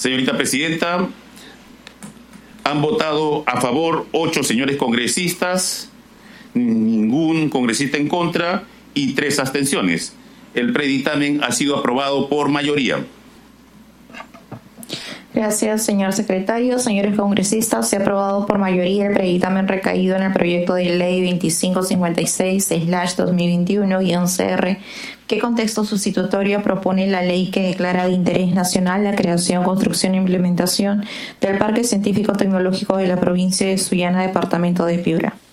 Señorita Presidenta, han votado a favor 8 señores congresistas, ningún congresista en contra y 3 abstenciones. El predictamen ha sido aprobado por mayoría. Gracias, señor secretario. Señores congresistas, se ha aprobado por mayoría el predictamen recaído en el proyecto de ley 2556/2021-CR, que con texto sustitutorio propone la ley que declara de interés nacional la creación, construcción e implementación del Parque Científico Tecnológico de la provincia de Sullana, departamento de Piura.